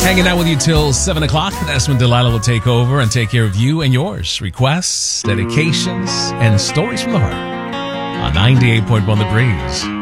hanging out with you till 7 o'clock. That's when Delilah will take over and take care of you and yours. Requests, dedications, and stories from the heart on 98.1 The Breeze.